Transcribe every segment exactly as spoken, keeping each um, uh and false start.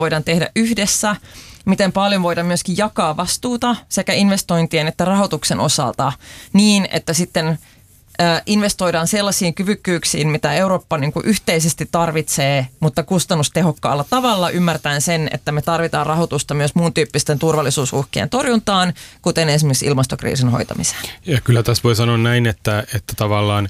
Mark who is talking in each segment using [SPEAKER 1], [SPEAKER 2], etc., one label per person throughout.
[SPEAKER 1] voidaan tehdä yhdessä, miten paljon voidaan myöskin jakaa vastuuta sekä investointien että rahoituksen osalta niin, että sitten investoidaan sellaisiin kyvykkyyksiin, mitä Eurooppa niin kuin yhteisesti tarvitsee, mutta kustannustehokkaalla tavalla ymmärtäen sen, että me tarvitaan rahoitusta myös muun tyyppisten turvallisuusuhkien torjuntaan, kuten esimerkiksi ilmastokriisin hoitamiseen. Ja
[SPEAKER 2] kyllä tässä voi sanoa näin, että, että tavallaan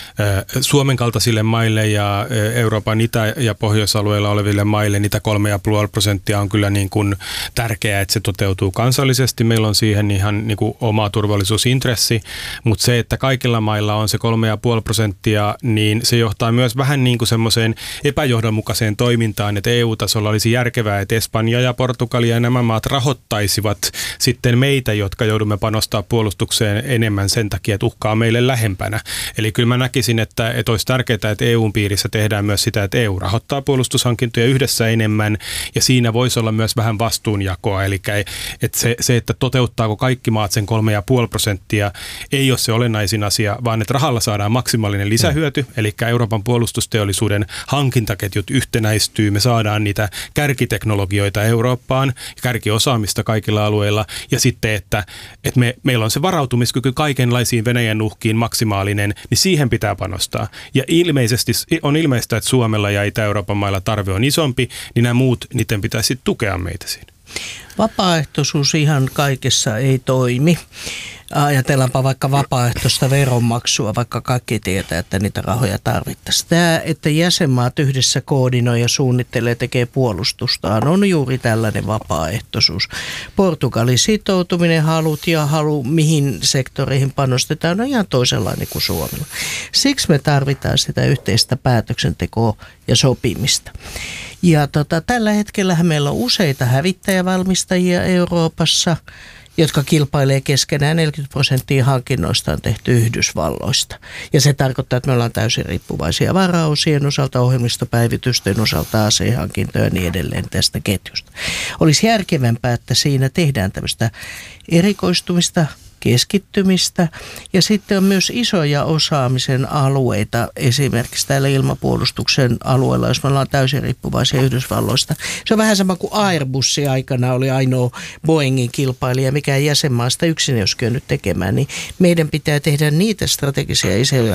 [SPEAKER 2] Suomen kaltaisille maille ja Euroopan itä- ja pohjoisalueilla oleville maille niitä kolme ja puoli prosenttia on kyllä niin kuin tärkeää, että se toteutuu kansallisesti. Meillä on siihen ihan niin kuin oma turvallisuusintressi, mutta se, että kaikilla mailla on se kolme ja puoli prosenttia, niin se johtaa myös vähän niin kuin semmoiseen epäjohdonmukaiseen toimintaan, että E U-tasolla olisi järkevää, että Espanja ja Portugali ja nämä maat rahoittaisivat sitten meitä, jotka joudumme panostaa puolustukseen enemmän sen takia, että uhkaa meille lähempänä. Eli kyllä mä näkisin, että, että olisi tärkeää, että E U:n piirissä tehdään myös sitä, että E U rahoittaa puolustushankintoja yhdessä enemmän ja siinä voisi olla myös vähän vastuunjakoa. Eli että se, se, että toteuttaako kaikki maat sen kolme ja puoli prosenttia, ei ole se olennaisin asia, vaan että rahalla saadaan maksimaalinen lisähyöty, eli Euroopan puolustusteollisuuden hankintaketjut yhtenäistyy, me saadaan niitä kärkiteknologioita Eurooppaan, kärkiosaamista kaikilla alueilla, ja sitten, että, että me, meillä on se varautumiskyky kaikenlaisiin Venäjän uhkiin maksimaalinen, niin siihen pitää panostaa. Ja ilmeisesti on ilmeistä, että Suomella ja Itä-Euroopan mailla tarve on isompi, niin nämä muut, niiden pitäisi tukea meitä siinä.
[SPEAKER 3] Vapaaehtoisuus ihan kaikessa ei toimi. Ajatellaanpa vaikka vapaaehtoista veronmaksua, vaikka kaikki tietää, että niitä rahoja tarvittaisiin. Tämä, että jäsenmaat yhdessä koordinoi ja suunnittelee, tekee puolustustaan, on juuri tällainen vapaaehtoisuus. Portugalin sitoutuminen, halut ja halu, mihin sektoreihin panostetaan, on ihan toisenlainen kuin Suomella. Siksi me tarvitaan sitä yhteistä päätöksentekoa ja sopimista. Ja tota, tällä hetkellähän meillä on useita hävittäjävalmistajia Euroopassa, jotka kilpailee keskenään. neljäkymmentä prosenttia hankinnoista on tehty Yhdysvalloista. Ja se tarkoittaa, että me ollaan täysin riippuvaisia varaosien osalta, ohjelmistopäivitysten osalta, asehankintoja ja niin edelleen tästä ketjusta. Olisi järkevämpää, että siinä tehdään tämmöistä erikoistumista, keskittymistä ja sitten on myös isoja osaamisen alueita, esimerkiksi täällä ilmapuolustuksen alueella, jos me ollaan täysin riippuvaisia Yhdysvalloista. Se on vähän sama kuin Airbus aikana oli ainoa Boeingin kilpailija, mikä jäsenmaasta yksin ei olisi kyennyt tekemään, niin meidän pitää tehdä niitä strategisia isoja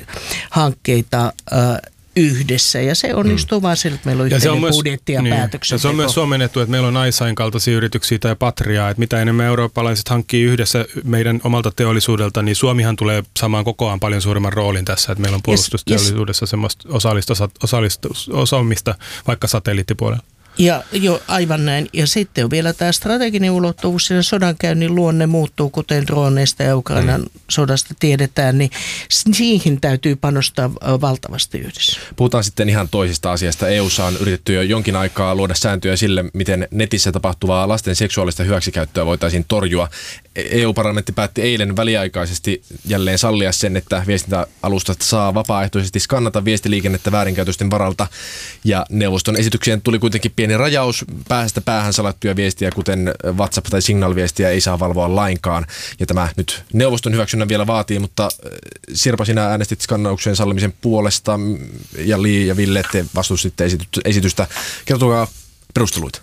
[SPEAKER 3] hankkeita äh, yhdessä, ja se onnistuu mm. vaan sillä, että meillä on yhteinen budjetti ja niin, päätöksenteko.
[SPEAKER 2] Se on myös Suomen etu, että meillä on Aisain kaltaisia yrityksiä tai Patriaa, että mitä enemmän eurooppalaiset hankkii yhdessä meidän omalta teollisuudelta, niin Suomihan tulee saamaan kokoaan paljon suuremman roolin tässä, että meillä on puolustusteollisuudessa yes, yes. semmoista osallista, osallista, osaamista vaikka satelliittipuolella.
[SPEAKER 3] Ja jo aivan näin. Ja sitten on vielä tämä strateginen ulottuvuus, sillä sodankäynnin luonne muuttuu, kuten droneista ja Ukrainan mm. sodasta tiedetään, niin siihen täytyy panostaa valtavasti yhdessä.
[SPEAKER 4] Puhutaan sitten ihan toisista asiasta. E U:ssa on yritetty jo jonkin aikaa luoda sääntöjä sille, miten netissä tapahtuvaa lasten seksuaalista hyväksikäyttöä voitaisiin torjua. E U-parlamentti päätti eilen väliaikaisesti jälleen sallia sen, että viestintäalustat saa vapaaehtoisesti skannata viestiliikennettä väärinkäytösten varalta. Ja neuvoston esitykseen tuli kuitenkin pieni rajaus. Päästä päähän salattuja viestiä, kuten WhatsApp- tai Signal-viestiä, ei saa valvoa lainkaan. Ja tämä nyt neuvoston hyväksynnän vielä vaatii, mutta Sirpa, sinä äänestit skannauksen sallimisen puolesta ja Li ja Ville, te vastustitte esitystä. Kertokaa perusteluita.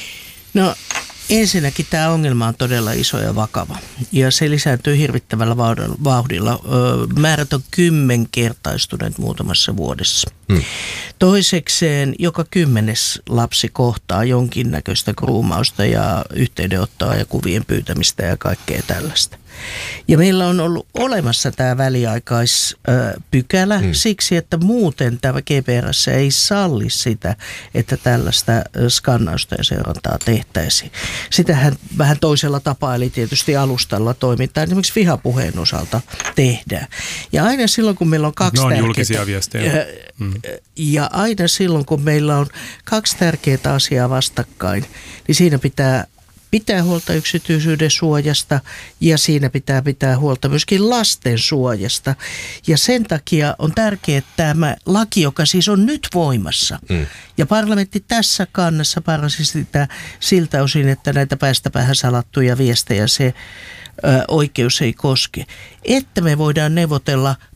[SPEAKER 3] No ensinnäkin tämä ongelma on todella iso ja vakava ja se lisääntyy hirvittävällä vauhdilla. Määrät on kymmenkertaistuneet muutamassa vuodessa. Hmm. Toisekseen joka kymmenes lapsi kohtaa jonkinnäköistä gruumausta ja yhteydenottoa ja kuvien pyytämistä ja kaikkea tällaista. Ja meillä on ollut olemassa tämä väliaikaispykälä hmm. siksi, että muuten tämä G P R S ei salli sitä, että tällaista skannausta ja seurantaa tehtäisiin. Sitähän vähän toisella tapaa, eli tietysti alustalla toimintaan, esimerkiksi vihapuheen osalta tehdään. Ja aina silloin, kun meillä on kaksi
[SPEAKER 2] no on
[SPEAKER 3] tärkeää...
[SPEAKER 2] julkisia viestejä. Hmm.
[SPEAKER 3] Ja aina silloin, kun meillä on kaksi tärkeää asiaa vastakkain, niin siinä pitää pitää huolta yksityisyyden suojasta ja siinä pitää pitää huolta myöskin lasten suojasta. Ja sen takia on tärkeää, että tämä laki, joka siis on nyt voimassa, mm. ja parlamentti tässä kannassa parasi sitä siltä osin, että näitä päästä päähän salattuja viestejä se ö, oikeus ei koske, että me voidaan neuvotella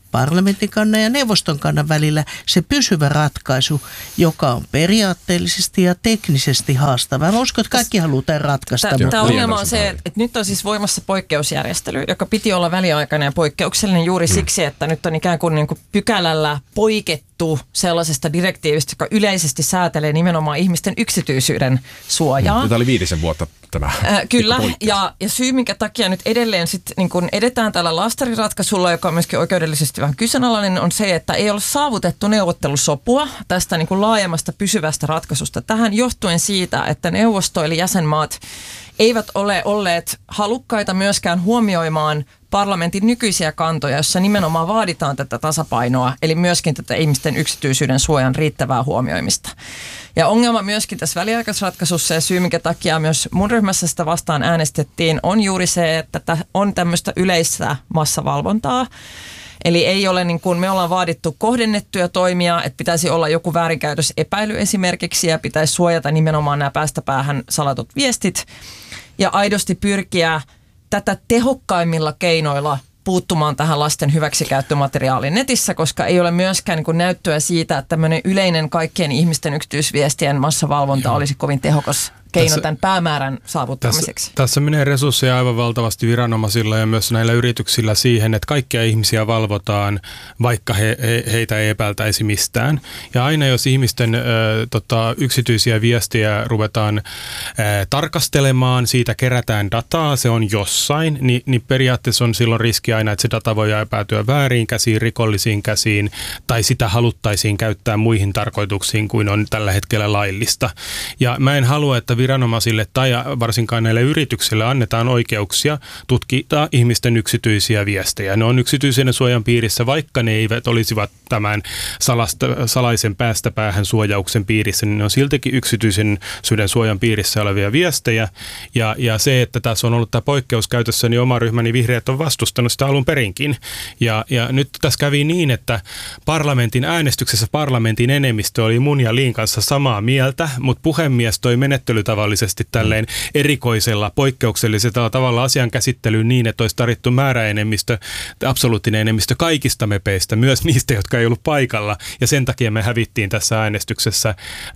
[SPEAKER 3] parlamentin kannan ja neuvoston kannan välillä se pysyvä ratkaisu, joka on periaatteellisesti ja teknisesti haastava. Mä uskon, että kaikki haluaa tämän ratkaista.
[SPEAKER 1] Tämä, tämä ongelma on se, että, että nyt on siis voimassa poikkeusjärjestely, joka piti olla väliaikainen ja poikkeuksellinen juuri mm. siksi, että nyt on ikään kuin, niin kuin pykälällä poikettu sellaisesta direktiivistä, joka yleisesti säätelee nimenomaan ihmisten yksityisyyden suojaa.
[SPEAKER 4] Mm. Tämä oli viitisen vuotta tämä.
[SPEAKER 1] Äh, kyllä, ja, ja syy, minkä takia nyt edelleen sit, niin kun edetään tällä lastariratkaisulla, joka on myöskin oikeudellisesti vähän kyseenalainen, on se, että ei ole saavutettu neuvottelusopua tästä niin kun laajemmasta pysyvästä ratkaisusta. Tähän johtuen siitä, että neuvosto eli jäsenmaat eivät ole olleet halukkaita myöskään huomioimaan parlamentin nykyisiä kantoja, jossa nimenomaan vaaditaan tätä tasapainoa, eli myöskin tätä ihmisten yksityisyyden suojan riittävää huomioimista. Ja ongelma myöskin tässä väliaikaisratkaisussa ja syy, minkä takia myös mun ryhmässä sitä vastaan äänestettiin, on juuri se, että on tämmöistä yleistä massavalvontaa. Eli ei ole niin kuin me ollaan vaadittu kohdennettuja toimia, että pitäisi olla joku väärinkäytösepäily esimerkiksi ja pitäisi suojata nimenomaan nämä päästä päähän salatut viestit ja aidosti pyrkiä tätä tehokkaimmilla keinoilla puuttumaan tähän lasten hyväksikäyttömateriaaliin netissä, koska ei ole myöskään niin kuin näyttöä siitä, että tämmöinen yleinen kaikkien ihmisten yksityisviestien massavalvonta Joo. olisi kovin tehokas keino tässä, tämän päämäärän saavuttamiseksi.
[SPEAKER 2] Tässä, tässä menee resursseja aivan valtavasti viranomaisilla ja myös näillä yrityksillä siihen, että kaikkia ihmisiä valvotaan, vaikka he, he, heitä ei epäiltäisi mistään. Ja aina jos ihmisten ö, tota, yksityisiä viestejä ruvetaan ö, tarkastelemaan, siitä kerätään dataa, se on jossain, niin, niin periaatteessa on silloin riski aina, että se data voi päätyä vääriin käsiin, rikollisiin käsiin, tai sitä haluttaisiin käyttää muihin tarkoituksiin kuin on tällä hetkellä laillista. Ja mä en halua, että viranomaisille tai varsinkaan näille yrityksille annetaan oikeuksia tutkia ihmisten yksityisiä viestejä. Ne on yksityisen suojan piirissä, vaikka ne eivät olisivat tämän salasta, salaisen päästä päähän suojauksen piirissä, niin ne on siltikin yksityisen suojan piirissä olevia viestejä. Ja, ja se, että tässä on ollut tämä poikkeus käytössä, niin oma ryhmäni vihreät on vastustanut sitä alun perinkin. Ja, ja nyt tässä kävi niin, että parlamentin äänestyksessä parlamentin enemmistö oli mun ja Liin kanssa samaa mieltä, mutta puhemies toi menettely tavallisesti tälleen erikoisella, poikkeuksellisella tavalla asian käsittelyyn niin, että olisi tarvittu määräenemmistö, absoluuttinen enemmistö kaikista mepeistä, myös niistä, jotka ei ollut paikalla. Ja sen takia me hävittiin tässä äänestyksessä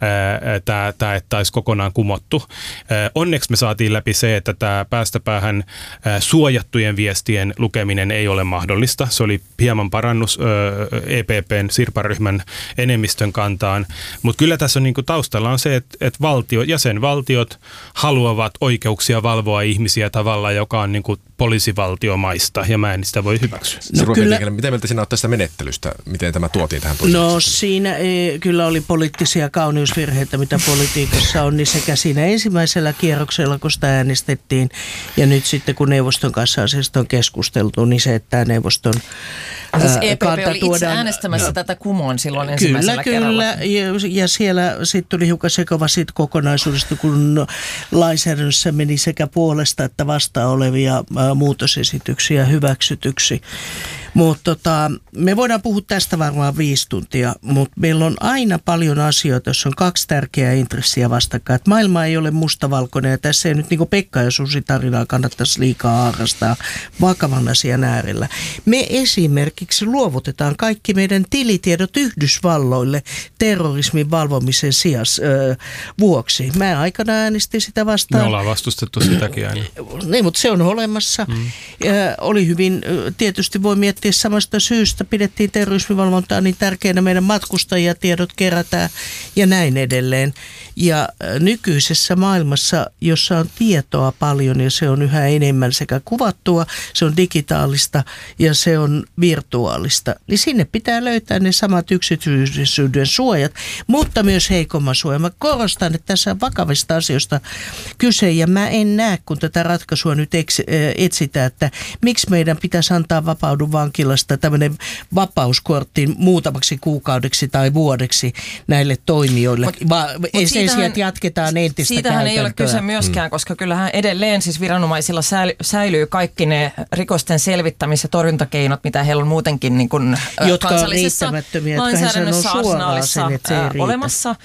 [SPEAKER 2] tämä, tämä, että olisi kokonaan kumottu. Ää, onneksi me saatiin läpi se, että tämä päästäpäähän ää, suojattujen viestien lukeminen ei ole mahdollista. Se oli hieman parannus ää, E P P:n Sirpa-ryhmän enemmistön kantaan. Mutta kyllä tässä on niinku taustalla on se, että, että valtio, jäsenvaltiot haluavat oikeuksia valvoa ihmisiä tavalla, joka on niin kuin poliisivaltiomaista, ja mä en sitä voi hyväksyä.
[SPEAKER 4] No kyllä. Miten mieltä sinä olet tästä menettelystä? Miten tämä tuotiin tähän prosessiin?
[SPEAKER 3] No siinä ei, kyllä oli poliittisia kauniusvirheitä, mitä politiikassa on, niin sekä siinä ensimmäisellä kierroksella, kun sitä äänestettiin, ja nyt sitten kun neuvoston kanssa asiasta on keskusteltu, niin se, että neuvoston
[SPEAKER 1] siis E P P oli itse tuodaan äänestämässä no, tätä kumoon silloin ensimmäisellä
[SPEAKER 3] kyllä,
[SPEAKER 1] kerralla.
[SPEAKER 3] Kyllä, ja, ja siellä sitten tuli hiukan sekava siitä kokonaisuudesta, kun lainsäädännössä meni sekä puolesta että vastaan olevia ä, muutosesityksiä hyväksytyksi. Mutta tota, me voidaan puhua tästä varmaan viisi tuntia, mutta meillä on aina paljon asioita, jos on kaksi tärkeää intressiä vastakkain. Et maailma ei ole mustavalkoinen ja tässä ei nyt niin kuin Pekka ja Susi tarinaa kannattaisi liikaa harrastaa vakavan asian äärellä. Me esimerkiksi luovutetaan kaikki meidän tilitiedot Yhdysvalloille terrorismin valvomisen sijas, ö, vuoksi. Mä aikana äänestin sitä vastaan.
[SPEAKER 2] Me ollaan vastustettu sitäkin aina.
[SPEAKER 3] Niin, mutta se on olemassa. Mm. Ja oli hyvin, tietysti voi miettiä, samasta syystä pidettiin terrorismivalvontaa niin tärkeänä, meidän matkustajatiedot kerätään ja näin edelleen. Ja nykyisessä maailmassa, jossa on tietoa paljon ja se on yhä enemmän sekä kuvattua, se on digitaalista ja se on virtuaalista, niin sinne pitää löytää ne samat yksityisyyden suojat, mutta myös heikomman suoja. Mä korostan, että tässä on vakavista asioista kyse ja mä en näe, kun tätä ratkaisua nyt etsitään, että miksi meidän pitäisi antaa vapaudu vankilasta tämmöinen vapauskortti muutamaksi kuukaudeksi tai vuodeksi näille toimijoille. Mut, Va- mut sen sijaan, että jatketaan entistä
[SPEAKER 1] siitähän
[SPEAKER 3] käytäntöä.
[SPEAKER 1] Ei ole kyse myöskään, mm. koska kyllähän edelleen siis viranomaisilla säilyy kaikki ne rikosten selvittämis- ja torjuntakeinot, mitä heillä on muutenkin niin kuin
[SPEAKER 3] jotka
[SPEAKER 1] kansallisessa
[SPEAKER 3] on
[SPEAKER 1] lainsäädännössä
[SPEAKER 3] on
[SPEAKER 1] arsenaalissa
[SPEAKER 3] sen,
[SPEAKER 1] olemassa.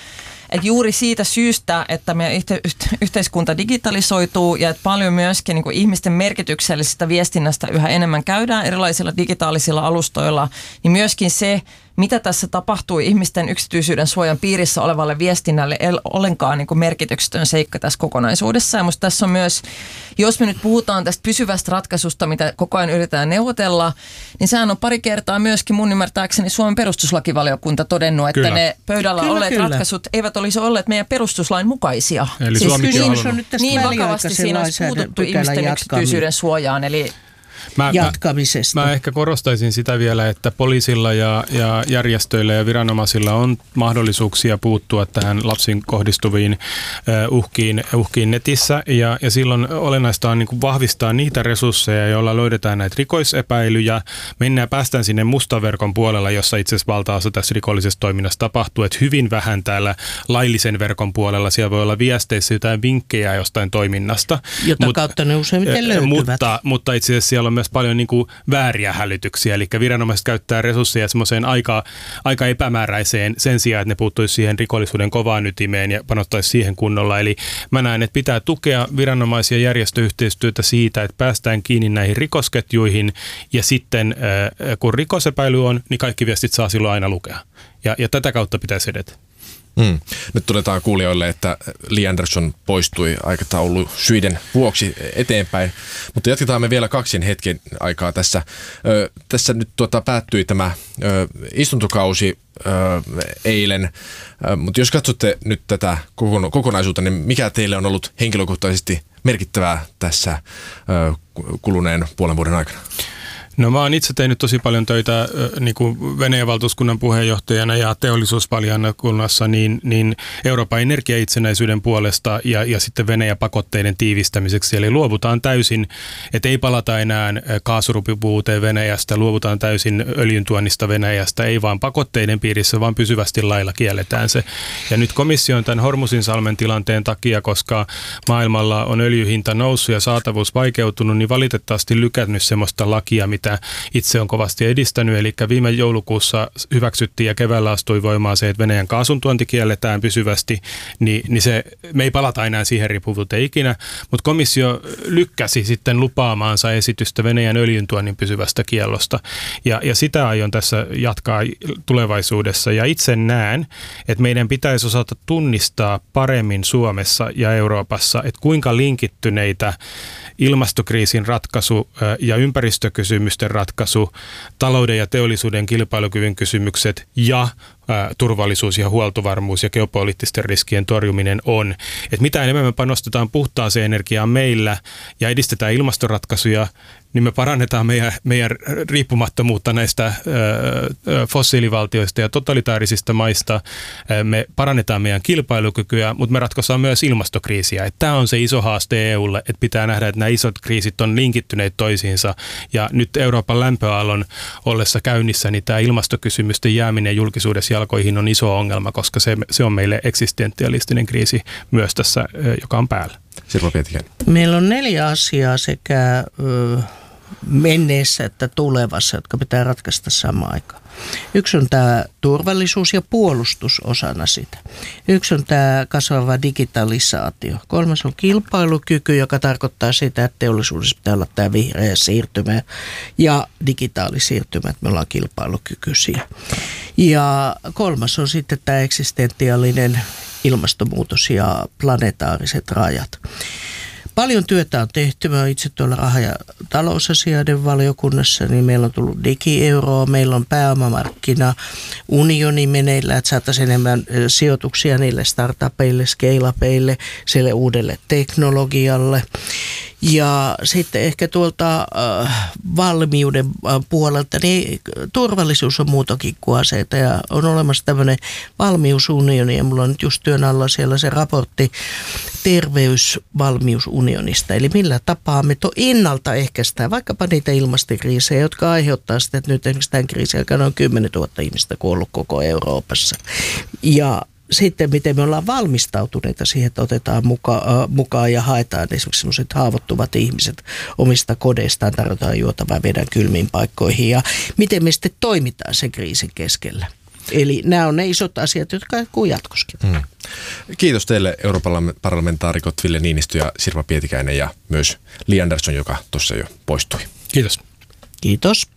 [SPEAKER 1] että juuri siitä syystä, että meidän yhteiskunta digitalisoituu ja että paljon myöskin niin kuin ihmisten merkityksellisestä viestinnästä yhä enemmän käydään erilaisilla digitaalisilla alustoilla, niin myöskin se, mitä tässä tapahtuu ihmisten yksityisyyden suojan piirissä olevalle viestinnälle, ei ollenkaan niin kuin merkityksetön seikka tässä kokonaisuudessa. Ja musta tässä on myös, jos me nyt puhutaan tästä pysyvästä ratkaisusta, mitä koko ajan yritetään neuvotella, niin sehän on pari kertaa myöskin mun ymmärtääkseni Suomen perustuslakivaliokunta todennut, että kyllä. ne pöydällä kyllä, olleet kyllä. ratkaisut eivät olisi olleet meidän perustuslain mukaisia.
[SPEAKER 2] Eli
[SPEAKER 1] siis
[SPEAKER 2] kysymys
[SPEAKER 3] on nyt tästä
[SPEAKER 1] niin vakavasti siinä olisi puututtu ihmisten yksityisyyden suojaan, eli
[SPEAKER 2] Mä,
[SPEAKER 3] jatkamisesta.
[SPEAKER 2] Mä, mä ehkä korostaisin sitä vielä, että poliisilla ja, ja järjestöillä ja viranomaisilla on mahdollisuuksia puuttua tähän lapsiin kohdistuviin uh, uhkiin, uhkiin netissä. Ja, ja silloin olennaista on niin kuin vahvistaa niitä resursseja, joilla löydetään näitä rikosepäilyjä. Mennään päästään sinne mustaverkon puolella, jossa itse asiassa valtaosa tässä rikollisessa toiminnassa tapahtuu. Että hyvin vähän täällä laillisen verkon puolella. Siellä voi olla viesteissä jotain vinkkejä jostain toiminnasta.
[SPEAKER 3] Jota Mut, kautta ne useimmiten löytyvät.
[SPEAKER 2] Mutta, mutta itse asiassa siellä on myös paljon niin kuin vääriä hälytyksiä, eli viranomaiset käyttää resursseja semmoiseen aika, aika epämääräiseen sen sijaan, että ne puuttuisi siihen rikollisuuden kovaan ytimeen ja panostaisi siihen kunnolla. Eli mä näen, että pitää tukea viranomais- ja järjestöyhteistyötä siitä, että päästään kiinni näihin rikosketjuihin ja sitten kun rikosepäily on, niin kaikki viestit saa silloin aina lukea. Ja, ja tätä kautta pitäisi edetä.
[SPEAKER 4] Mm. Nyt todetaan kuulijoille, että Li Andersson poistui aikataulu syiden vuoksi eteenpäin, mutta jatketaan me vielä kaksin hetken aikaa tässä. Ö, tässä nyt tuota, päättyi tämä ö, istuntokausi ö, eilen, ö, mutta jos katsotte nyt tätä kokonaisuutta, niin mikä teille on ollut henkilökohtaisesti merkittävää tässä ö, kuluneen puolen vuoden aikana?
[SPEAKER 2] No mä oon itse tehnyt tosi paljon töitä niin kuin Venäjän valtuuskunnan puheenjohtajana ja teollisuusvaliokunnassa niin, niin Euroopan energiaitsenäisyyden puolesta ja, ja sitten Venäjän pakotteiden tiivistämiseksi. Eli luovutaan täysin, että ei palata enää kaasuriippuvuuteen Venäjästä, luovutaan täysin öljyntuonnista Venäjästä, ei vaan pakotteiden piirissä, vaan pysyvästi lailla kielletään se. Ja nyt komissio on tämän Hormuzinsalmen tilanteen takia, koska maailmalla on öljyhinta noussut ja saatavuus vaikeutunut, niin valitettavasti lykännyt semmoista lakia, mitä itse on kovasti edistänyt, eli viime joulukuussa hyväksyttiin ja keväällä astui voimaan se, että Venäjän kaasuntuonti kielletään pysyvästi, niin, niin se, me ei palata enää siihen riippuvuuteen ikinä, mutta komissio lykkäsi sitten lupaamaansa esitystä Venäjän öljyntuonnin pysyvästä kiellosta, ja, ja sitä aion tässä jatkaa tulevaisuudessa, ja itse näen, että meidän pitäisi osata tunnistaa paremmin Suomessa ja Euroopassa, että kuinka linkittyneitä ilmastokriisin ratkaisu ja ympäristökysymysten ratkaisu, talouden ja teollisuuden kilpailukyvyn kysymykset ja ä, turvallisuus ja huoltovarmuus ja geopoliittisten riskien torjuminen on. Et mitä enemmän me panostetaan puhtaaseen energiaan meillä ja edistetään ilmastoratkaisuja, niin me parannetaan meidän, meidän riippumattomuutta näistä ö, fossiilivaltioista ja totalitaarisista maista. Me parannetaan meidän kilpailukykyä, mutta me ratkaistaan myös ilmastokriisiä. Tämä on se iso haaste E U:lle, että pitää nähdä, että nämä isot kriisit on linkittyneet toisiinsa. Ja nyt Euroopan lämpöaallon ollessa käynnissä, niin tämä ilmastokysymysten jääminen julkisuudessa jalkoihin on iso ongelma, koska se, se on meille eksistentialistinen kriisi myös tässä, joka on päällä.
[SPEAKER 4] Sirpa Pietikäinen.
[SPEAKER 3] Meillä on neljä asiaa sekä ö, menneessä että tulevassa, jotka pitää ratkaista samaan aikaan. Yksi on tämä turvallisuus ja puolustus osana sitä. Yksi on tämä kasvava digitalisaatio. Kolmas on kilpailukyky, joka tarkoittaa sitä, että teollisuudessa pitää olla tämä vihreä siirtymä ja digitaalisiirtymä, että me ollaan kilpailukykyisiä. Ja kolmas on sitten tämä eksistentiaalinen ilmastonmuutos ja planetaariset rajat. Paljon työtä on tehty. Mä oon itse tuolla raha- ja talousasioiden valiokunnassa, niin meillä on tullut digieuroa, meillä on pääomamarkkina, unioni meneillään, että saataisiin enemmän sijoituksia niille startupeille, scale-upeille, sille uudelle teknologialle. Ja sitten ehkä tuolta äh, valmiuden äh, puolelta, niin turvallisuus on muutakin kuin aseita ja on olemassa tämmöinen valmiusunioni ja mulla on nyt just työn alla siellä se raportti terveysvalmiusunionista. Eli millä tapaa me to ennaltaehkäistään vaikkapa niitä ilmastokriisejä, jotka aiheuttaa sitä, että nyt esimerkiksi tämän kriisin aikana on kymmenen tuhatta ihmistä kuollut koko Euroopassa. Ja sitten miten me ollaan valmistautuneita siihen, että otetaan muka, äh, mukaan ja haetaan esimerkiksi sellaiset haavoittuvat ihmiset omista kodeistaan, tarjotaan juotavaa vedän kylmiin paikkoihin ja miten me sitten toimitaan sen kriisin keskellä. Eli nämä on ne isot asiat, jotka jatkuu jatkoskin. Hmm.
[SPEAKER 4] Kiitos teille europarlamentaarikot Ville Niinistö ja Sirpa Pietikäinen ja myös Li Andersson, joka tuossa jo poistui.
[SPEAKER 2] Kiitos.
[SPEAKER 3] Kiitos.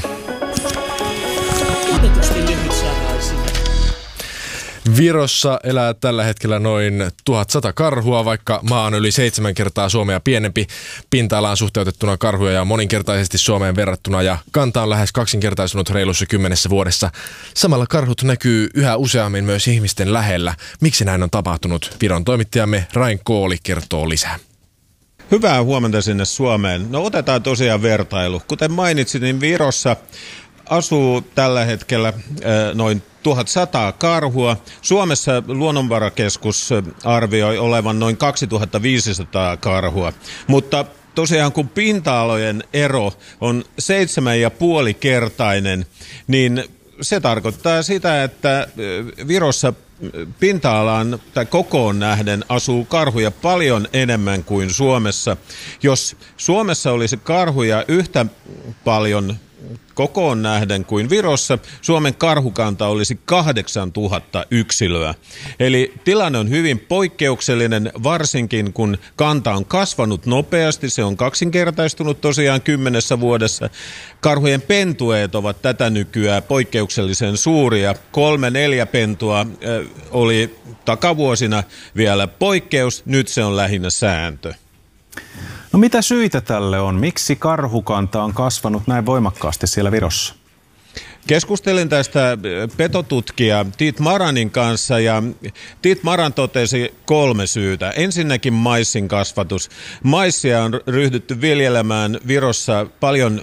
[SPEAKER 4] Virossa elää tällä hetkellä noin tuhatsata karhua, vaikka maa on yli seitsemän kertaa Suomea pienempi. Pinta-alaan suhteutettuna karhuja on moninkertaisesti Suomeen verrattuna ja kanta on lähes kaksinkertaistunut reilussa kymmenessä vuodessa. Samalla karhut näkyy yhä useammin myös ihmisten lähellä. Miksi näin on tapahtunut? Viron toimittajamme Rain Kooli kertoo lisää.
[SPEAKER 5] Hyvää huomenta sinne Suomeen. No otetaan tosiaan vertailu. Kuten mainitsin, niin Virossa asuu tällä hetkellä äh, noin tuhatsata karhua. Suomessa Luonnonvarakeskus arvioi olevan noin kaksituhattaviisisataa karhua, mutta tosiaan kun pinta-alojen ero on seitsemän ja puoli kertainen, niin se tarkoittaa sitä, että Virossa pinta-alaan tai kokoon nähden asuu karhuja paljon enemmän kuin Suomessa. Jos Suomessa olisi karhuja yhtä paljon kokoon nähden kuin Virossa, Suomen karhukanta olisi kahdeksantuhatta yksilöä. Eli tilanne on hyvin poikkeuksellinen, varsinkin kun kanta on kasvanut nopeasti. Se on kaksinkertaistunut tosiaan kymmenessä vuodessa. Karhujen pentueet ovat tätä nykyään poikkeuksellisen suuria. Kolme, neljä pentua äh, oli takavuosina vielä poikkeus, nyt se on lähinnä sääntö.
[SPEAKER 6] No mitä syitä tälle on? Miksi karhukanta on kasvanut näin voimakkaasti siellä Virossa?
[SPEAKER 5] Keskustelin tästä petotutkija Tiit Maranin kanssa ja Tiit Maran totesi kolme syytä. Ensinnäkin maissin kasvatus. Maissia on ryhdytty viljelemään Virossa paljon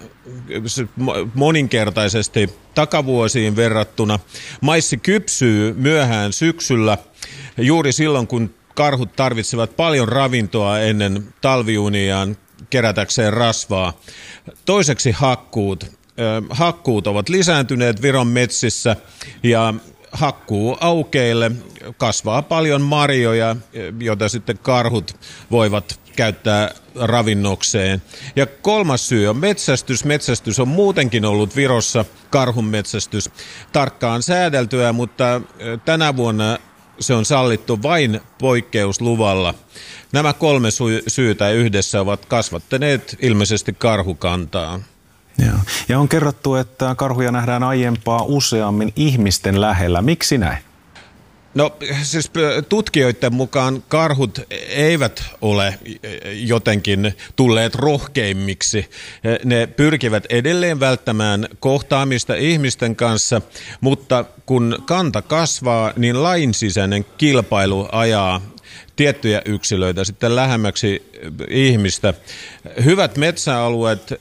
[SPEAKER 5] moninkertaisesti takavuosiin verrattuna. Maissi kypsyy myöhään syksyllä juuri silloin, kun karhut tarvitsevat paljon ravintoa ennen talviuniaan kerätäkseen rasvaa. Toiseksi hakkuut. Hakkuut ovat lisääntyneet Viron metsissä ja hakkuu aukeille kasvaa paljon marjoja, joita sitten karhut voivat käyttää ravinnokseen. Ja kolmas syy on metsästys. Metsästys on muutenkin ollut Virossa, karhun metsästys, tarkkaan säädeltyä, mutta tänä vuonna se on sallittu vain poikkeusluvalla. Nämä kolme sy- syytä yhdessä ovat kasvattaneet ilmeisesti karhukantaa.
[SPEAKER 6] Joo. Ja on kerrottu, että karhuja nähdään aiempaa useammin ihmisten lähellä. Miksi näin?
[SPEAKER 5] No siis tutkijoiden mukaan karhut eivät ole jotenkin tulleet rohkeimmiksi. Ne pyrkivät edelleen välttämään kohtaamista ihmisten kanssa, mutta kun kanta kasvaa, niin lainsisäinen kilpailu ajaa tiettyjä yksilöitä sitten lähemmäksi ihmistä. Hyvät metsäalueet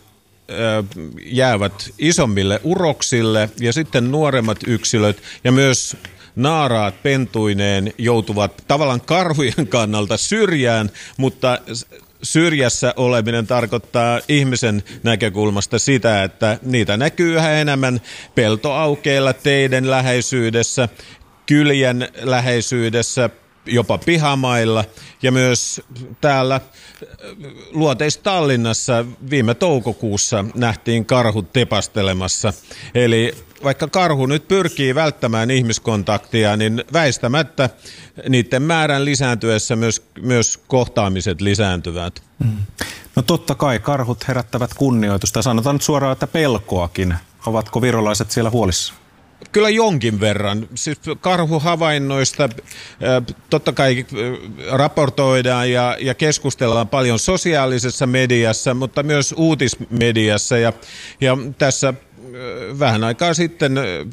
[SPEAKER 5] jäävät isommille uroksille ja sitten nuoremmat yksilöt ja myös naaraat pentuineen joutuvat tavallaan karhujen kannalta syrjään, mutta syrjässä oleminen tarkoittaa ihmisen näkökulmasta sitä, että niitä näkyy yhä enemmän peltoaukeilla, teiden läheisyydessä, kylien läheisyydessä, jopa pihamailla ja myös täällä Luoteis-Tallinnassa viime toukokuussa nähtiin karhut tepastelemassa. Eli vaikka karhu nyt pyrkii välttämään ihmiskontaktia, niin väistämättä niiden määrän lisääntyessä myös, myös kohtaamiset lisääntyvät.
[SPEAKER 6] Mm. No totta kai karhut herättävät kunnioitusta. Sanotaan nyt suoraan, että pelkoakin. Ovatko virolaiset siellä huolissa?
[SPEAKER 5] Kyllä jonkin verran. Siis karhuhavainnoista totta kai raportoidaan ja, ja keskustellaan paljon sosiaalisessa mediassa, mutta myös uutismediassa. Ja, ja tässä vähän aikaa sitten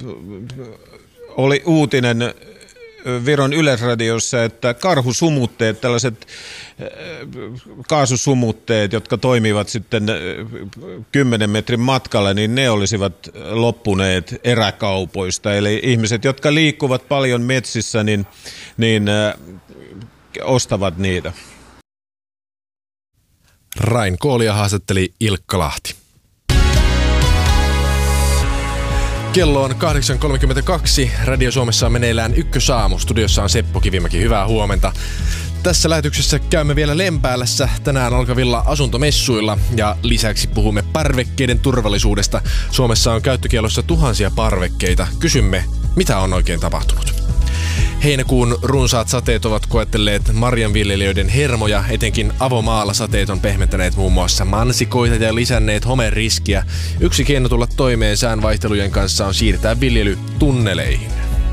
[SPEAKER 5] oli uutinen Viron Yleisradiossa, että karhusumutteet, tällaiset kaasusumutteet, jotka toimivat sitten kymmenen metrin matkalla, niin ne olisivat loppuneet eräkaupoista. Eli ihmiset, jotka liikkuvat paljon metsissä, niin, niin ostavat niitä.
[SPEAKER 4] Rain Koolia haastatteli Ilkka Lahti. Kello on kahdeksan kolmekymmentäkaksi. Radio Suomessa on meneillään Ykkösaamu. Studiossa on Seppo Kivimäki. Hyvää huomenta. Tässä lähetyksessä käymme vielä Lempäälässä tänään alkavilla asuntomessuilla ja lisäksi puhumme parvekkeiden turvallisuudesta. Suomessa on käyttökiellossa tuhansia parvekkeita. Kysymme, mitä on oikein tapahtunut? Heinäkuun runsaat sateet ovat koettelleet marjanviljelijöiden hermoja, etenkin avomaalla sateet on pehmentäneet muun muassa mansikoita ja lisänneet homeriskiä. Yksi keino tulla toimeen sään vaihtelujen kanssa on siirtää viljely tunneleihin.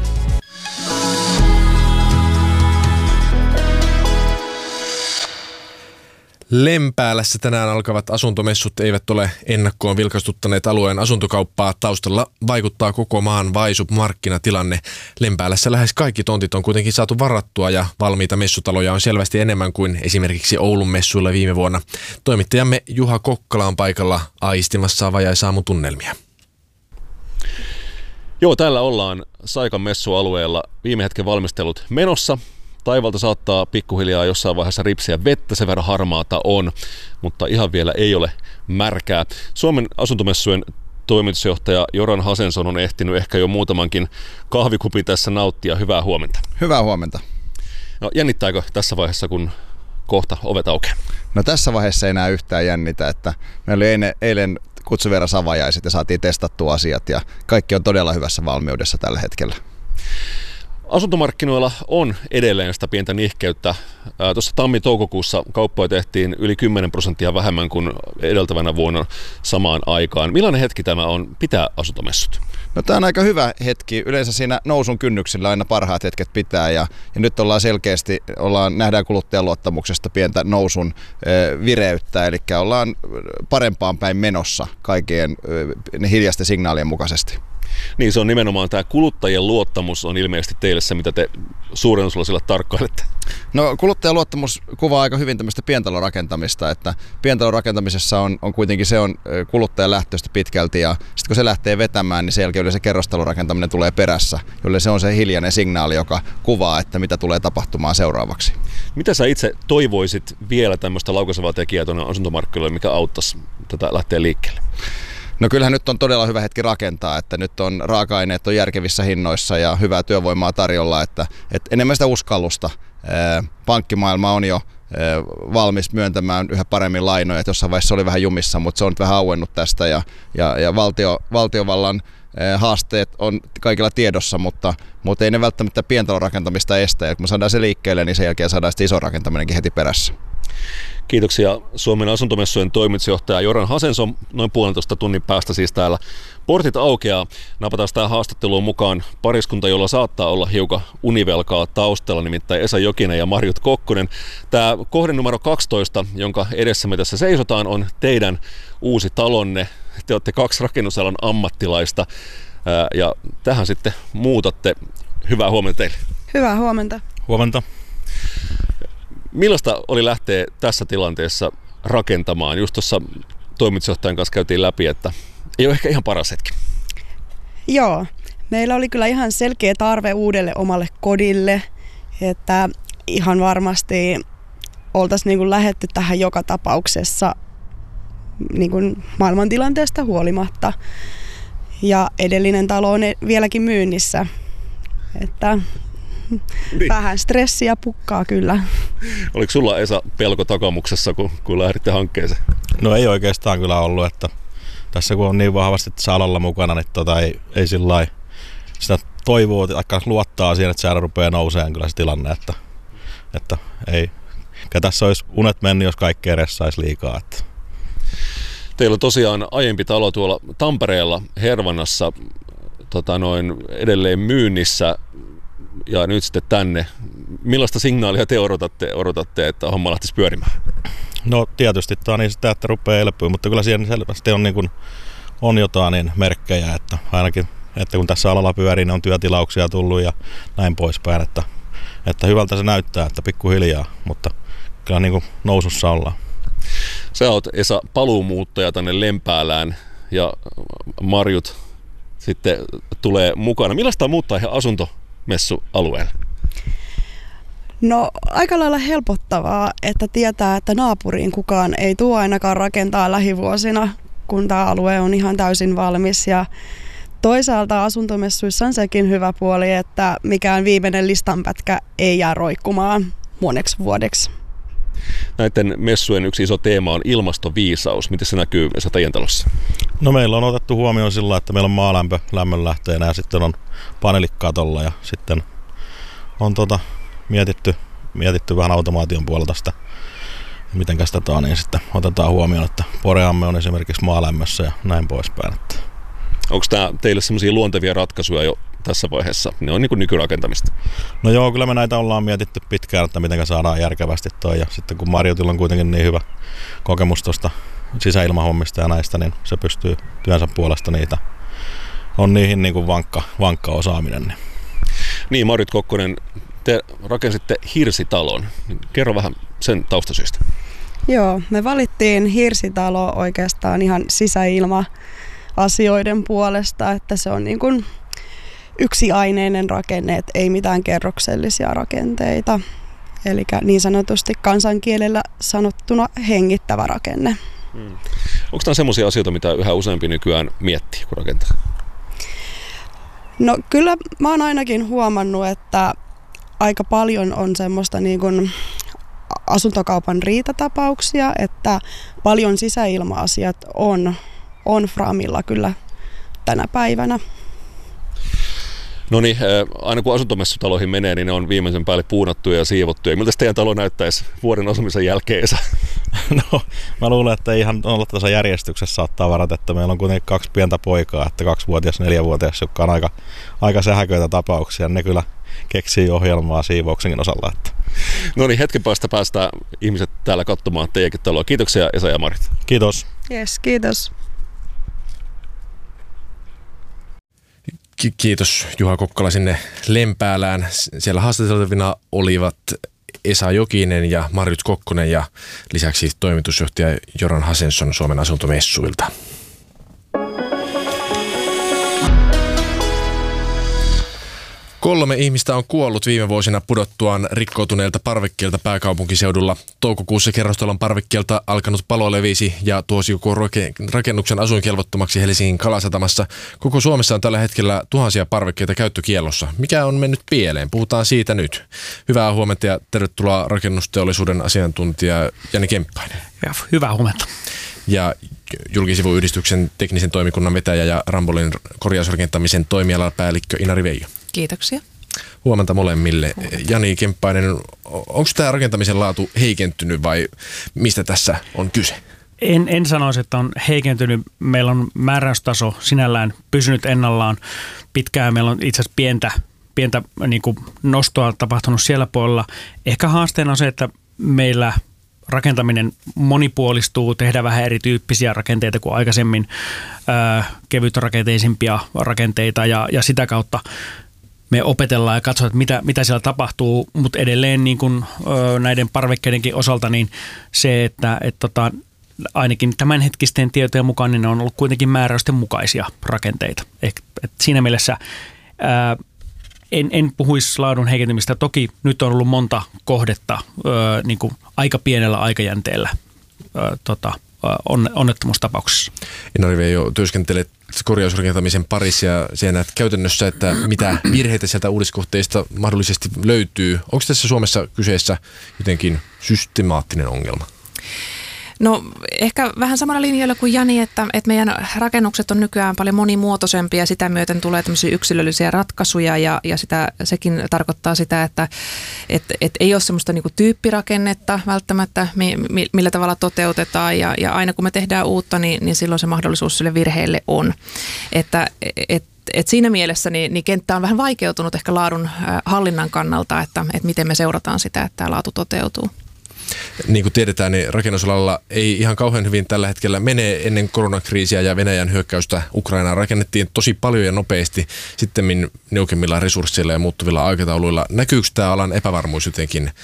[SPEAKER 4] Lempäälässä tänään alkavat asuntomessut eivät ole ennakkoon vilkastuttaneet alueen asuntokauppaa. Taustalla vaikuttaa koko maan vaisu markkinatilanne. Lempäälässä lähes kaikki tontit on kuitenkin saatu varattua ja valmiita messutaloja on selvästi enemmän kuin esimerkiksi Oulun messuilla viime vuonna. Toimittajamme Juha Kokkala on paikalla aistimassa avajaisaamun tunnelmia.
[SPEAKER 7] Joo, täällä ollaan Saikan messualueella. Viime hetken valmistelut menossa. Taivalta saattaa pikkuhiljaa jossain vaiheessa ripsiä vettä, sen verran harmaata on, mutta ihan vielä ei ole märkää. Suomen asuntomessujen toimitusjohtaja Göran Hansson on ehtinyt ehkä jo muutamankin kahvikupin tässä nauttia. Hyvää huomenta.
[SPEAKER 8] Hyvää huomenta.
[SPEAKER 7] No, jännittääkö tässä vaiheessa, kun kohta ovet aukeaa?
[SPEAKER 8] No tässä vaiheessa ei enää yhtään jännitä, että meillä oli eilen, eilen kutsuvieras avajaiset ja saatiin testattua asiat ja kaikki on todella hyvässä valmiudessa tällä hetkellä.
[SPEAKER 7] Asuntomarkkinoilla on edelleen sitä pientä nihkeyttä. Tuossa tammi-toukokuussa kauppoja tehtiin yli kymmenen prosenttia vähemmän kuin edeltävänä vuonna samaan aikaan. Millainen hetki tämä on pitää asuntomessut?
[SPEAKER 8] No tämä on aika hyvä hetki. Yleensä siinä nousun kynnyksillä aina parhaat hetket pitää ja, ja nyt ollaan selkeästi, ollaan, nähdään kuluttajan luottamuksesta pientä nousun e, vireyttä, eli ollaan parempaan päin menossa kaikkien e, hiljaisten signaalien mukaisesti.
[SPEAKER 7] Niin se on nimenomaan tämä kuluttajien luottamus on ilmeisesti teille se, mitä te suuren osalla sillä tarkkailette.
[SPEAKER 8] No kuluttajan luottamus kuvaa aika hyvin tämmöistä pientalorakentamista, että pientalorakentamisessa on, on kuitenkin se on kuluttajan lähtöistä pitkälti ja sitten kun se lähtee vetämään, niin sen jälkeen yleensä kerrostalorakentaminen tulee perässä, jolle se on se hiljainen signaali, joka kuvaa, että mitä tulee tapahtumaan seuraavaksi.
[SPEAKER 7] Mitä sä itse toivoisit vielä tämmöistä laukaisevaa tekijää tuonne asuntomarkkinoille, mikä auttaisi tätä lähteä liikkeelle?
[SPEAKER 8] No kyllähän nyt on todella hyvä hetki rakentaa, että nyt on raaka-aineet on järkevissä hinnoissa ja hyvää työvoimaa tarjolla, että, että enemmän sitä uskallusta. Pankkimaailma on jo valmis myöntämään yhä paremmin lainoja, että jossain vaiheessa oli vähän jumissa, mutta se on nyt vähän auennut tästä ja, ja, ja valtio, valtiovallan haasteet on kaikilla tiedossa, mutta, mutta ei ne välttämättä pientalorakentamista estä ja kun me saadaan se liikkeelle, niin sen jälkeen saadaan sitten iso rakentaminenkin heti perässä.
[SPEAKER 7] Kiitoksia Suomen asuntomessujen toimitusjohtaja Göran Hansson. Noin puolentoista tunnin päästä siis täällä portit aukeaa. Napataan tähän haastatteluun mukaan pariskunta, jolla saattaa olla hiukan univelkaa taustalla, nimittäin Esa Jokinen ja Marjut Kokkonen. Tämä kohde numero kaksitoista, jonka edessä me tässä seisotaan, on teidän uusi talonne. Te olette kaksi rakennusalan ammattilaista ja tähän sitten muutatte. Hyvää huomenta teille.
[SPEAKER 9] Hyvää huomenta.
[SPEAKER 6] Huomenta.
[SPEAKER 7] Millaista oli lähteä tässä tilanteessa rakentamaan? Just tuossa toimitusjohtajan kanssa käytiin läpi, että ei ole ehkä ihan paras hetki.
[SPEAKER 9] Joo, meillä oli kyllä ihan selkeä tarve uudelle omalle kodille, että ihan varmasti oltaisiin niin kuin lähdetty tähän joka tapauksessa niin kuin maailmantilanteesta huolimatta. Ja edellinen talo on vieläkin myynnissä, että niin. Vähän stressiä pukkaa kyllä.
[SPEAKER 7] Oliko sulla, Esa, pelko takamuksessa, kun, kun lähditte hankkeeseen?
[SPEAKER 6] No ei oikeastaan kyllä ollut, että tässä kun on niin vahvasti tässä alalla mukana, niin tota ei, ei sillä sitä toivoo, että luottaa siihen, että säädä rupeaa nousemaan kyllä se tilanne, että, että ei, tässä olisi unet mennyt, jos kaikkea ressaisi liikaa. Että.
[SPEAKER 7] Teillä on tosiaan aiempi talo tuolla Tampereella Hervannassa tota noin, edelleen myynnissä. Ja nyt sitten tänne. Millaista signaalia te odotatte, odotatte että homma lähtisi pyörimään?
[SPEAKER 6] No tietysti tämä on niin sitä, että rupeaa elpyä, mutta kyllä siellä selvästi on, niin kuin, on jotain niin merkkejä, että ainakin että kun tässä alalla pyörii, niin on työtilauksia tullut ja näin poispäin, että, että hyvältä se näyttää, että pikkuhiljaa, mutta kyllä niin kuin nousussa ollaan.
[SPEAKER 7] Sä oot, Esa, paluumuuttaja tänne Lempäälään ja Marjut sitten tulee mukana. Millaista on muuttaa ihan asuntomessualueelle?
[SPEAKER 9] No aika lailla helpottavaa, että tietää, että naapuriin kukaan ei tule ainakaan rakentaa lähivuosina, kun tämä alue on ihan täysin valmis. Ja toisaalta asuntomessuissa on sekin hyvä puoli, että mikään viimeinen listanpätkä ei jää roikkumaan moneksi vuodeksi.
[SPEAKER 7] näiden messujen yksi iso teema on ilmastoviisaus. Miten se näkyy Esa teidän talossa?
[SPEAKER 6] No meillä on otettu huomioon sillä, että meillä on maalämpö lämmönlähteenä ja sitten on paneelit katolla ja sitten on tota, mietitty, mietitty vähän automaation puolelta sitä, miten sitä niin sitten otetaan huomioon, että poreamme on esimerkiksi maalämmössä ja näin poispäin.
[SPEAKER 7] Onko tämä teille semmoisia luontevia ratkaisuja jo tässä vaiheessa? Ne on niin kuin nykyrakentamista.
[SPEAKER 6] No joo, kyllä me näitä ollaan mietitty pitkään, että miten saadaan järkevästi toi. Ja sitten kun Marjotilla on kuitenkin niin hyvä kokemus tuosta sisäilmahommista ja näistä, niin se pystyy työnsä puolesta niitä. On niihin niin kuin vankka, vankka osaaminen. Niin,
[SPEAKER 7] niin Marjut Kokkonen, te rakensitte hirsitalon. Kerro vähän sen taustasyistä.
[SPEAKER 9] Joo, me valittiin hirsitalo oikeastaan ihan sisäilma-asioiden puolesta, että se on niin kuin yksiaineinen rakenne, että ei mitään kerroksellisia rakenteita. Eli niin sanotusti kansankielellä sanottuna hengittävä rakenne.
[SPEAKER 7] Hmm. Onko tämä sellaisia asioita, mitä yhä useampi nykyään miettii, kun rakentaa?
[SPEAKER 9] No kyllä mä oon ainakin huomannut, että aika paljon on semmoista niin kuin asuntokaupan riitatapauksia, että paljon sisäilma-asiat on, on framilla kyllä tänä päivänä.
[SPEAKER 7] No niin, aina kun asuntomessutaloihin menee, niin ne on viimeisen päälle puunattuja ja siivottuja. Miltä teidän talo näyttäisi vuoden asumisen jälkeen?
[SPEAKER 6] No, mä luulen, että ei ihan olla tässä järjestyksessä saattaa varata, että meillä on kuitenkin kaksi pientä poikaa, että kaksivuotias, neljävuotias, jotka on aika, aika sähköitä tapauksia. Ne kyllä keksii ohjelmaa siivouksenkin osalla. Että.
[SPEAKER 7] No niin, hetken päästä päästään ihmiset täällä katsomaan teidänkin taloa. Kiitoksia Esa ja Marit.
[SPEAKER 6] Kiitos.
[SPEAKER 9] Yes, kiitos.
[SPEAKER 4] Kiitos Juha Kokkola sinne Lempäälään. Siellä haastateltavina olivat Esa Jokinen ja Marjut Kokkonen ja lisäksi toimitusjohtaja Göran Hansson Suomen asuntomessuilta. Kolme ihmistä on kuollut viime vuosina pudottuaan rikkoutuneilta parvekkeilta pääkaupunkiseudulla. Toukokuussa kerrostalon parvekkeelta alkanut palo levisi ja tuosi koko rakennuksen asuinkelvottomaksi Helsingin Kalasatamassa. Koko Suomessa on tällä hetkellä tuhansia parvekkeita käyttökiellossa. Mikä on mennyt pieleen? Puhutaan siitä nyt. Hyvää huomenta ja tervetuloa rakennusteollisuuden asiantuntija Jani Kemppainen.
[SPEAKER 10] Ja, hyvää huomenta.
[SPEAKER 4] Ja julkisivuyhdistyksen teknisen toimikunnan vetäjä ja Rambolin korjausrakentamisen toimialapäällikkö Inari Veijo.
[SPEAKER 11] Kiitoksia.
[SPEAKER 4] Huomenta molemmille. Jani Kemppainen, onko tämä rakentamisen laatu heikentynyt vai mistä tässä on kyse?
[SPEAKER 10] En, en sanoisi, että on heikentynyt. Meillä on määräystaso sinällään pysynyt ennallaan pitkään. Meillä on itse asiassa pientä, pientä niin kuin nostoa tapahtunut siellä puolella. Ehkä haasteena on se, että meillä rakentaminen monipuolistuu, tehdään vähän erityyppisiä rakenteita kuin aikaisemmin, ää, kevytrakenteisimpia rakenteita ja, ja sitä kautta me opetellaan ja katsotaan, että mitä, mitä siellä tapahtuu, mutta edelleen niin kuin, ö, näiden parvekkeidenkin osalta niin se, että et, tota, ainakin tämänhetkisten tietojen mukaan niin ne on ollut kuitenkin määräysten mukaisia rakenteita. Et, et siinä mielessä ää, en, en puhuisi laadun heikentymistä. Toki nyt on ollut monta kohdetta ö, niin kuin aika pienellä aikajänteellä ö, tota, on, onnettomuustapauksessa.
[SPEAKER 4] Inari Veijo, työskentelet korjausrakentamisen parissa ja siellä näet käytännössä, että mitä virheitä sieltä uudiskohteista mahdollisesti löytyy. Onko tässä Suomessa kyseessä jotenkin systemaattinen ongelma?
[SPEAKER 11] No ehkä vähän samalla linjalla kuin Jani, että, että meidän rakennukset on nykyään paljon monimuotoisempia ja sitä myöten tulee tämmöisiä yksilöllisiä ratkaisuja ja, ja sitä, sekin tarkoittaa sitä, että et, et ei ole semmoista niinku tyyppirakennetta välttämättä, mi, mi, millä tavalla toteutetaan ja, ja aina kun me tehdään uutta, niin, niin silloin se mahdollisuus sille virheelle on. Että et, et siinä mielessä niin, niin kenttä on vähän vaikeutunut ehkä laadun äh, hallinnan kannalta, että, että miten me seurataan sitä, että tämä laatu toteutuu.
[SPEAKER 4] Niin kuin tiedetään, niin rakennusalalla ei ihan kauhean hyvin tällä hetkellä mene. Ennen koronakriisiä ja Venäjän hyökkäystä Ukrainaan rakennettiin tosi paljon ja nopeasti sittemmin niukemmilla resursseilla ja muuttuvilla aikatauluilla. Näkyykö tämä alan epävarmuus jotenkin äh,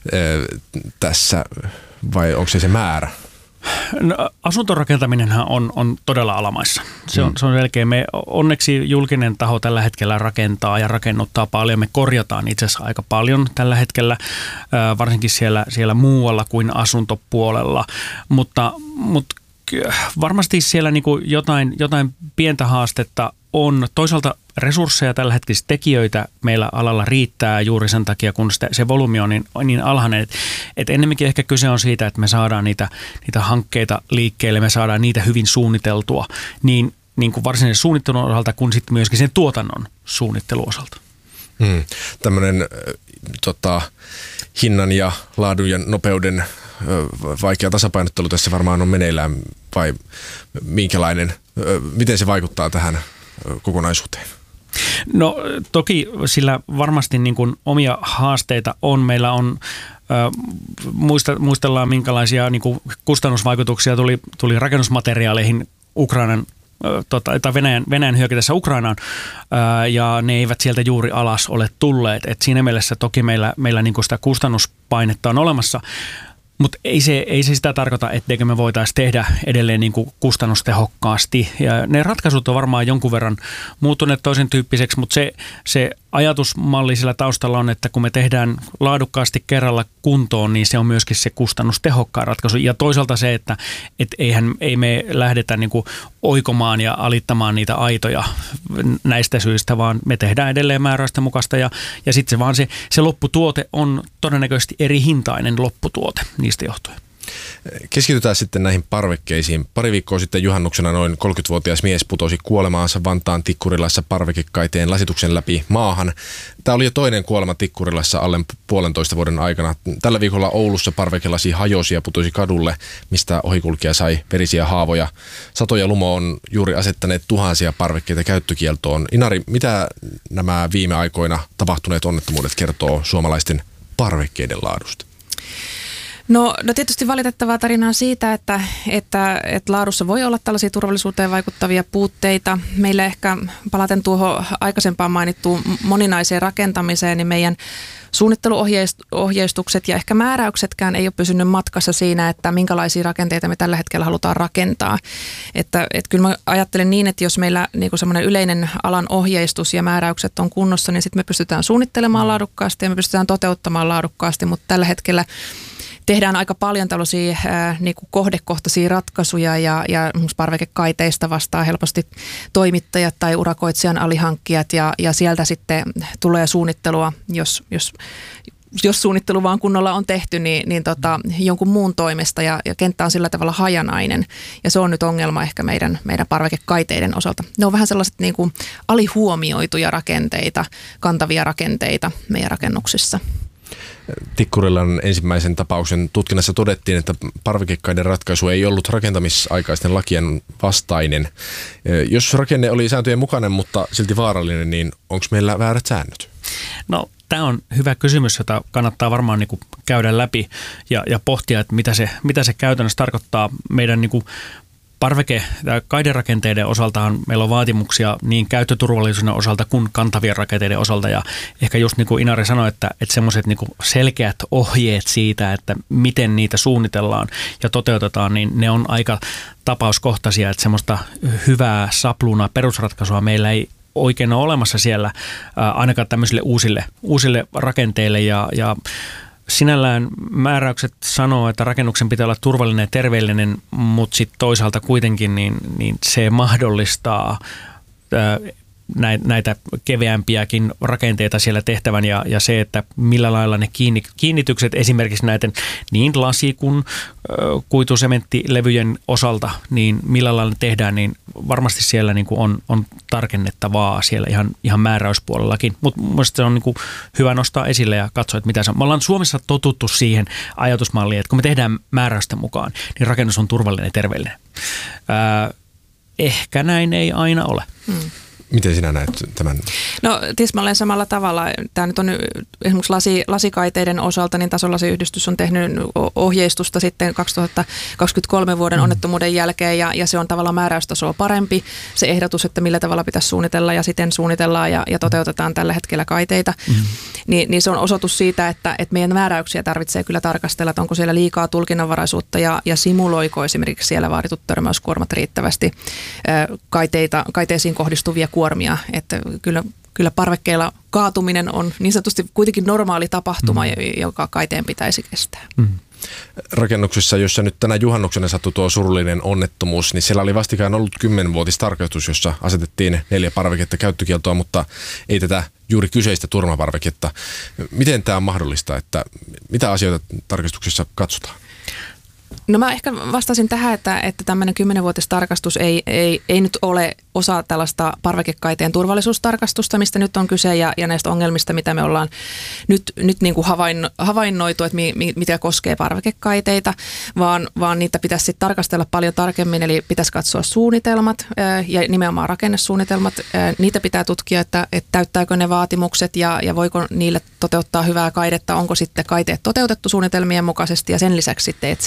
[SPEAKER 4] tässä vai onko se se määrä?
[SPEAKER 10] No, asuntorakentaminenhan on, on todella alamaissa. Se on, mm. se on selkeä. Me onneksi julkinen taho tällä hetkellä rakentaa ja rakennuttaa paljon. Me korjataan itse asiassa aika paljon tällä hetkellä, varsinkin siellä, siellä muualla kuin asuntopuolella. Mutta, mutta varmasti siellä niin kuin jotain, jotain pientä haastetta on. Toisaalta resursseja, tällä hetkellä tekijöitä meillä alalla riittää juuri sen takia, kun sitä, se volyymi on niin, niin alhainen. Että et ennemminkin ehkä kyse on siitä, että me saadaan niitä, niitä hankkeita liikkeelle, me saadaan niitä hyvin suunniteltua niin, niin kuin varsinaisen suunnittelun osalta kuin sitten myöskin sen tuotannon suunnitteluosalta.
[SPEAKER 4] Hmm. Tämmöinen tota, hinnan ja laadun ja nopeuden vaikea tasapainottelu tässä varmaan on meneillään, vai minkälainen, miten se vaikuttaa tähän kokonaisuuteen?
[SPEAKER 10] No toki sillä varmasti niin kuin omia haasteita on. Meillä on, muista, muistellaan minkälaisia niin kuin kustannusvaikutuksia tuli, tuli rakennusmateriaaleihin Ukrainan Tota, tai Venäjän, Venäjän hyökätessä Ukrainaan, ää, ja ne eivät sieltä juuri alas ole tulleet. Et siinä mielessä toki meillä, meillä niinku sitä kustannuspainetta on olemassa, mutta ei se, ei se sitä tarkoita, etteikö me voitaisiin tehdä edelleen niinku kustannustehokkaasti. Ja ne ratkaisut on varmaan jonkun verran muuttuneet toisen tyyppiseksi, mutta se, se ajatusmalli sillä taustalla on, että kun me tehdään laadukkaasti kerralla kuntoon, niin se on myöskin se kustannustehokkaan ratkaisu. Ja toisaalta se, että et eihän, ei me lähdetä niinku oikomaan ja alittamaan niitä aitoja näistä syistä, vaan me tehdään edelleen määräysten mukaista. Ja, ja sitten se vaan se, se lopputuote on todennäköisesti eri hintainen lopputuote niistä johtuen.
[SPEAKER 4] Keskitytään sitten näihin parvekkeisiin. Pari viikkoa sitten juhannuksena noin kolmekymmentävuotias mies putosi kuolemaansa Vantaan Tikkurilassa parvekekaiteen lasituksen läpi maahan. Tämä oli jo toinen kuolema Tikkurilassa alle puolentoista vuoden aikana. Tällä viikolla Oulussa parvekelasi hajosi ja putosi kadulle, mistä ohikulkija sai verisiä haavoja. Sato ja Lumo on juuri asettaneet tuhansia parvekkeita käyttökieltoon. Inari, mitä nämä viime aikoina tapahtuneet onnettomuudet kertoo suomalaisten parvekkeiden laadusta?
[SPEAKER 11] No, no tietysti valitettavaa tarinaa siitä, että, että, että laadussa voi olla tällaisia turvallisuuteen vaikuttavia puutteita. Meillä ehkä palaten tuohon aikaisempaan mainittuun moninaiseen rakentamiseen, niin meidän suunnitteluohjeistukset ja ehkä määräyksetkään ei ole pysynyt matkassa siinä, että minkälaisia rakenteita me tällä hetkellä halutaan rakentaa. Että, että kyllä mä ajattelen niin, että jos meillä niin kuin semmoinen yleinen alan ohjeistus ja määräykset on kunnossa, niin sitten me pystytään suunnittelemaan laadukkaasti ja me pystytään toteuttamaan laadukkaasti, mutta tällä hetkellä tehdään aika paljon tällaisia ää, niin kuin kohdekohtaisia ratkaisuja ja, ja parvekekaiteista vastaa helposti toimittajat tai urakoitsijan alihankkijat ja, ja sieltä sitten tulee suunnittelua, jos, jos, jos suunnittelu vaan kunnolla on tehty, niin, niin tota, jonkun muun toimesta ja, ja kenttä on sillä tavalla hajanainen ja se on nyt ongelma ehkä meidän, meidän parvekekaiteiden osalta. Ne on vähän sellaiset niin kuin alihuomioituja rakenteita, kantavia rakenteita meidän rakennuksissa.
[SPEAKER 4] Tikkurilan ensimmäisen tapauksen tutkinnassa todettiin, että parvekekkaiden ratkaisu ei ollut rakentamisaikaisten lakien vastainen. Jos rakenne oli sääntöjen mukainen, mutta silti vaarallinen, niin onko meillä väärät säännöt?
[SPEAKER 10] No, tämä on hyvä kysymys, jota kannattaa varmaan niin kuin käydä läpi ja, ja pohtia, että mitä se, mitä se käytännössä tarkoittaa meidän niin kuin parveke- tai kaiderakenteiden osaltahan meillä on vaatimuksia niin käyttöturvallisuuden osalta kuin kantavien rakenteiden osalta. Ja ehkä just niin kuin Inari sanoi, että, että semmoiset niin kuin selkeät ohjeet siitä, että miten niitä suunnitellaan ja toteutetaan, niin ne on aika tapauskohtaisia, että semmoista hyvää sapluunaa perusratkaisua meillä ei oikein ole olemassa siellä ää, ainakaan tämmöisille uusille, uusille rakenteille ja, ja sinällään määräykset sanoo, että rakennuksen pitää olla turvallinen ja terveellinen, mutta sitten toisaalta kuitenkin niin, niin se mahdollistaa ää, näitä keveämpiäkin rakenteita siellä tehtävän ja, ja se, että millä lailla ne kiinni, kiinnitykset esimerkiksi näiden niin lasi- kuin kuitusementtilevyjen osalta, niin millä lailla ne tehdään, niin varmasti siellä niin kuin on, on tarkennettavaa siellä ihan, ihan määräyspuolellakin. Mutta mielestäni se on niin kuin hyvä nostaa esille ja katsoa, että mitä se on. Me ollaan Suomessa totuttu siihen ajatusmalliin, että kun me tehdään määräysten mukaan, niin rakennus on turvallinen ja terveellinen. Ää, ehkä näin ei aina ole.
[SPEAKER 11] Hmm.
[SPEAKER 4] Miten sinä näet tämän?
[SPEAKER 11] No tismalleen samalla tavalla. Tämä nyt on esimerkiksi lasi, lasikaiteiden osalta, niin Tasolasiyhdistys on tehnyt ohjeistusta sitten kaksituhattakaksikymmentäkolme vuoden onnettomuuden jälkeen ja, ja se on tavallaan määräystasoa parempi. Se ehdotus, että millä tavalla pitäisi suunnitella ja sitten suunnitellaan ja, ja toteutetaan tällä hetkellä kaiteita, mm-hmm. niin, niin se on osoitus siitä, että, että meidän määräyksiä tarvitsee kyllä tarkastella, että onko siellä liikaa tulkinnanvaraisuutta ja, ja simuloiko esimerkiksi siellä vaaditut törmäyskuormat riittävästi kaiteita, kaiteisiin kohdistuvia kuormia, että kyllä, kyllä parvekkeilla kaatuminen on niin sanotusti kuitenkin normaali tapahtuma, mm. joka kaiteen pitäisi kestää. Mm.
[SPEAKER 4] rakennuksessa, jossa nyt tänä juhannuksena sattui tuo surullinen onnettomuus, niin siellä oli vastikään ollut kymmenvuotistarkastus, jossa asetettiin neljä parveketta käyttökieltoa, mutta ei tätä juuri kyseistä turmaparveketta. Miten tämä on mahdollista, että mitä asioita tarkastuksessa katsotaan?
[SPEAKER 11] No mä ehkä vastasin tähän, että, että tämmöinen kymmenvuotistarkastus ei, ei, ei nyt ole osa tällaista parvekekaiteen turvallisuustarkastusta, mistä nyt on kyse, ja, ja näistä ongelmista, mitä me ollaan nyt, nyt niin kuin havainno, havainnoitu, että mi, mi, mitä koskee parvekekaiteita, vaan, vaan niitä pitäisi sitten tarkastella paljon tarkemmin, eli pitäisi katsoa suunnitelmat ää, ja nimenomaan rakennesuunnitelmat. Ää, niitä pitää tutkia, että, että täyttääkö ne vaatimukset ja, ja voiko niille toteuttaa hyvää kaidetta, onko sitten kaiteet toteutettu suunnitelmien mukaisesti, ja sen lisäksi sitten etsiä